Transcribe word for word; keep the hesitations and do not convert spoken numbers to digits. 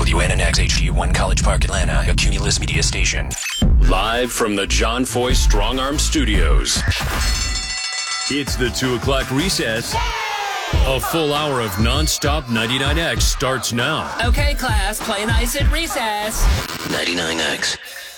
W N N X H D one College Park, Atlanta, a Cumulus Media station. Live from the John Foy Strong Arm Studios. It's the two o'clock recess. A full hour of nonstop ninety-nine X starts now. Okay, class, play nice at recess. ninety-nine X.